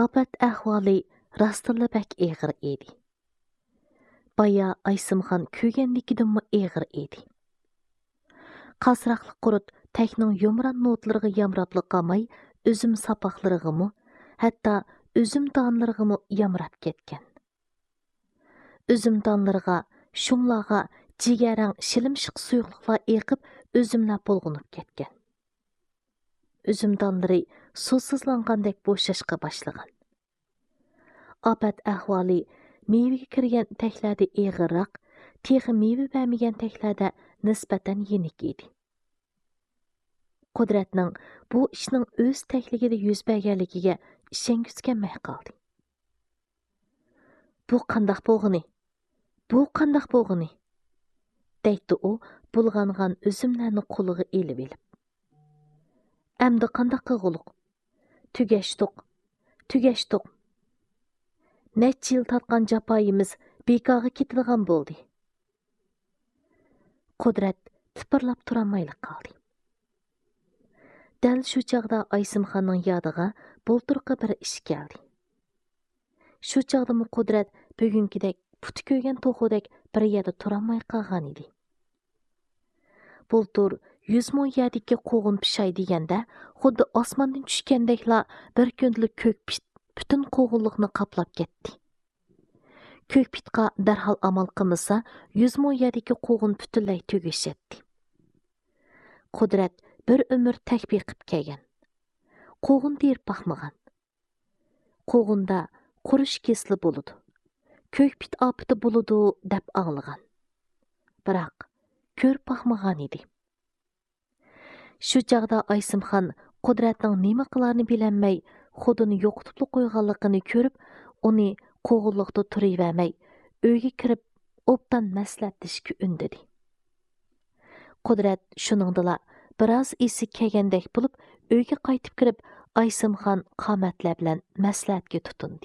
Afat ahvoli rastilla bak eg'ir edi. Baya Aysimxon ko'rganligidanmi eg'ir edi. Qasraqli qurut takning yumran notlarga yamrapli qamay, üzüm sapaqlarigami, hatto üzüm donlarigami yamrab ketgan. Üzüm donlarga, shunlarga jigarang shilimshiq suyuqliklar eqib, üzümlar bulg'unib ketgan. Üzüm donlari suvsizlangandek bo'shashqa boshlagan. Afat ahvoli meyvega kirgan taklarda eg'irroq, texi meyve bermagan taklarda nisbatan yenik edi. Qudratning bu ishning o'z takligida yuz berganligiga ishongisi kelmay qoldi. Bu qandaq bo'lg'ini? Bu qandaq bo'lg'ini? deydi u bulg'angan üzümlarni qo'liga elib elib. Amdi qandaq qilg'uluq? Tugashdiq. Necha yil tatgan japoyimiz bekorga ketadigan bo'ldi. Qudrat tipirlab turolmayli qoldi. Dal shu chog'da Aysimxonning yodiga bulturqi bir ish keldi. Shu chog'da Qudrat bugünkidek puti ko'ygan to'xudek bir yerda turolmay qolgan edi. Bultur 100 ming yerdagi qo'g'in pishay deganda, xuddi osmondan tushgandekla bir kunlik ko'kpit butun qo'g'inlikni qoplab ketdi. Ko'kpitqa darhol amal qilmasa, 100 ming yerdagi qo'g'in butunlay tugashatdi. Qudrat bir umr takbir qilib kelgan. Qo'g'in terib baxmagan. Qo'g'inda qurish kesli bo'ladi. Ko'kpit opiti bo'ladi deb anglagan. Biroq ko'rib baxmagan edi. Shu chog'da Aysimxon Qudratning nima qilarini bilolmay, xudini yo'qotib qo'yganligini ko'rib, uni qo'g'inlikda turavermay, uyga kirib obdan maslahatlashga undadi. Qudrat shuningdala biroz esi kelgandek bo'lib, uyga qaytib kirib, Aysimxon qomatlar bilan maslahatga tutindi.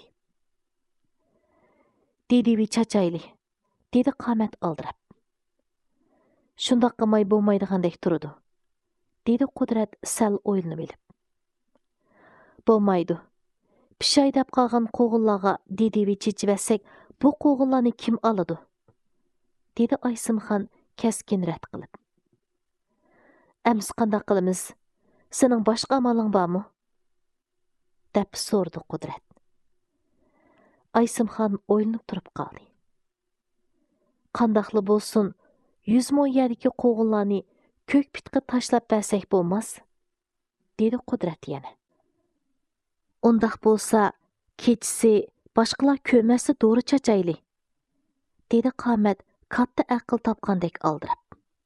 Dedivi chachayli, dedi qomat oldirab. Shundoq qilmay bo'lmaydigandek turadi, dedi Qudrat sal o'ylanib elib. Bo'lmaydi. Pishay deb qolgan qo'g'inlarga dedivi chechiversak, bu qo'g'inlarni kim oladi? dedi Aysimxon keskin rad qilib. Amsi qanday qilamiz? Sening boshqa amaling bormi? deb so'rdi Qudrat. Aysimxon o'ylanib turib qoldi. Qandaqli bo'lsin, 100 ming yerdagi qo'g'inlarni ko'kpitga tashlab bersak bo'lmas, dedi Qudrat yana. Undaq bo'lsa, kechisi boshqalar ko'rmasa do'ri chachayli, dedi qomat katta aql topgandek oldirab.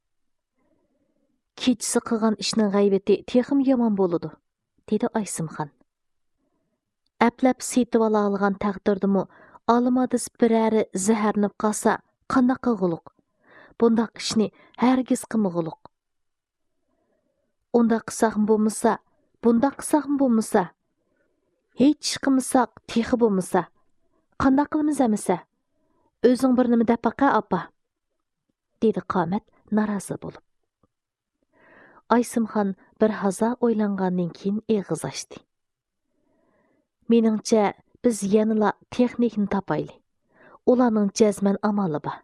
Kechisi qilgan ishning g'aybati texim yomon bo'ladi, dedi Aysimxon. Aplab setib olgan taqdirdimi, olmadis birari zaharlanib qolsa, qanday qilg'uluq? Bundaq ishni hargiz qilmag'uluq. Undaq qilsaqmi bo'lmasa, hech ish qilmasak, texi bo'lmasa, qanday qilamiz amisa? O'zing bir nima deb baqa, opa, dedi qomat norozi bo'lib. Aysimxon bir hazo o'ylangandan keyin eg'iz ochdi. Meningcha, biz yanala texnikni topayli. Ularning jazman amali bor.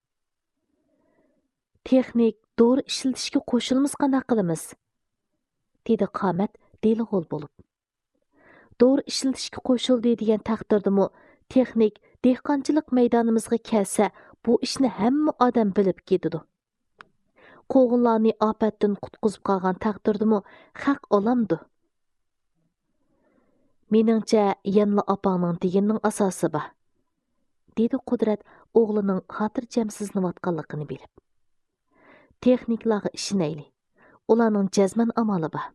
Texnik doğru ishlatishga qo'shilimiz qanday qilamiz? dedi qomat delg'ol bo'lib. Doğru ishlatishga qo'shildi degan taqdirdami, texnik dehqonchilik maydonimizga kelsa, bu ishni hamma odam bilib ketadi. Qo'g'inlarni ofatdan qutqizib qolgan taqdirdami, haq olamdi. Meningcha, yanla opangning deganning asosi bor, dedi Qudrat o'g'lining xotirjamsizlanayotganligini bilib. Texniklarga ishonayli. Ularning jazman amali bor.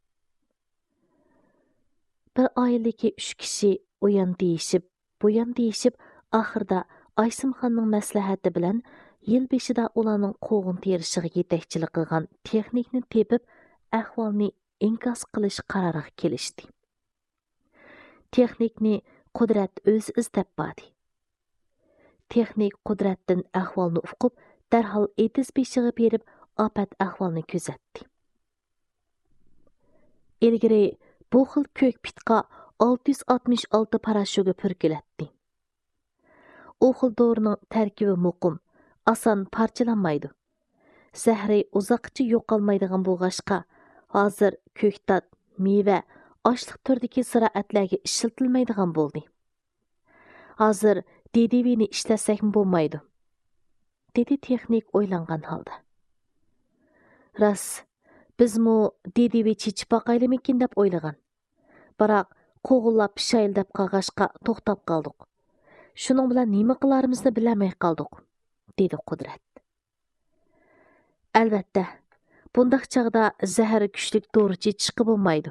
Bir oiladagi 3 kishi o'yan deyishib, bo'yan deyishib, oxirida Aysimxonning maslahati bilan yil beshida ularning qo'g'in terishiga yetakchilik qilgan texnikni tepib, ahvolni inkos qilish qaroriga kelishdi. Texnikni Qudrat o'zi izlab bordi. Texnik Qudratdan ahvolni uqib, darhol etiz beshiga berib, afat ahvolni kuzatdi. Ilgari bu xil ko'kpitqa 666 parashuga pürkületdi. O xil dorining tarkibi muqim, oson parchalanmaydi. Zahri uzoqcha yo'qolmaydigan bo'lg'ashqa, hozir ko'ktat, meva, oshliq turdagi ziroatlarga ishlatilmaydigan bo'ldi. Hozir DDVni ishlasakmi bo'lmaydi, dedi texnik o'ylangan holda. Ras, bizmi DDV chechib boqaylikmikin deb o'ylagan. Biroq qo'g'illab pishayl deb qolg'ashqa to'xtab qoldik. Shuning bilan nima qilarimizni bilmay qoldik, dedi Qudrat. Albatta, bundaq chaqda zahari kuchlik dori chechishga bo'lmaydi.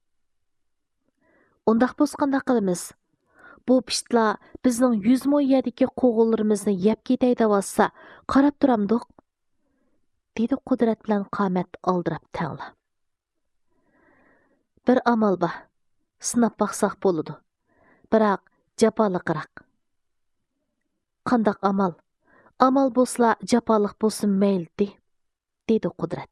Undaq bo'lsa qilamiz? Bu pishtla bizning 100 mo yerdagi qo'g'illarimizni yeb ketay davotsa, qarab turamdiq, dedi Qudrat bilan qomat oldirab tangla. Bir amal bor. Sinab baqsaq bo'ladi. Biroq jafoliqroq. Qandaq amal? Amal bo'lsa jafoliq bo'lsin mayli, dedi Qudrat.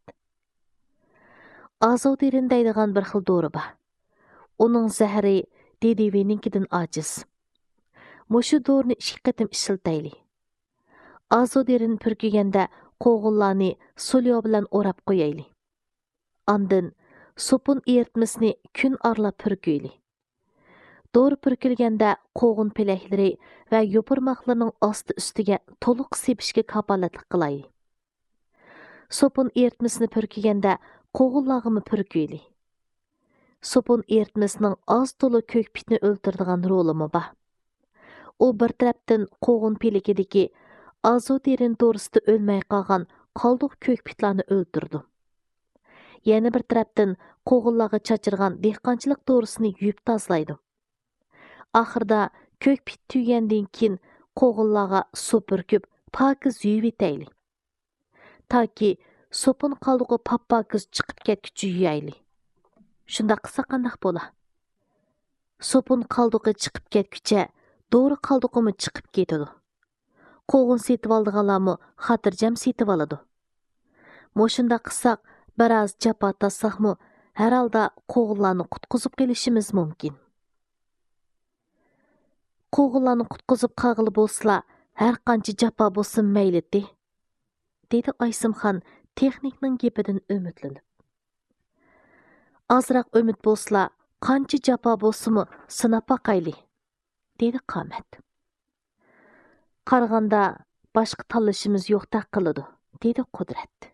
Azoderin deydigan bir xil dori bor. Uning zahri DDV'ninkidan ojiz. Mushu dorini 2 qatim ishlatayli. Azoderin purkiganda qo'g'illarni solyo bilan o'rab qo'yayli. Andin sopun eritmasini kun arlab purkayli. Dori purkilganda qo'g'in pelaklari va yopirmoqlarning osti ustiga to'liq sepishga kapolatlik qilayli. Sopun eritmasini purkiganda qo'g'illarga purkayli. Sopun eritmasining oz to'la ko'kpitni o'ltiradigan rolimi bor. U bir tarafdan qo'g'in peligidagi azoderin dorisida o'lmay qolgan qoldiq ko'kpitlarni o'ldirdi. Yana bir tarafdan qo'g'illarga chachirgan dehqonchilik dorisini yuvib tozlaydi. Oxirida ko'kpit tugandan keyin qo'g'illarga suv purkib pokiz yuvib etayli. Toki sopun qoldig'i pop-pokiz chiqib ketguncha yuyayli. Shunda qilsa qandaq bo'la? Sopun qoldig'i chiqib ketguncha dori qoldig'imi chiqib ketadi. Qo'g'in setib oldiganlarmi xotirjam setib oladi. Moshunda qilsak, biroz jafo tassaqmi, har holda qo'g'illarni qutqizib kelishimiz mumkin. Qo'g'illarni qutqizib qag'ili bo'lsa, har qancha jafo bo'lsin mayli, dedi Aysimxon texnikning gapidan umidlanib. Azroq umid bo'lsa, qancha jafo bo'lsa-mu sinab boqayli, dedi Qomat. Qarag'anda boshqa tanlashimiz yo'q taq qiladi, dedi Qudrat.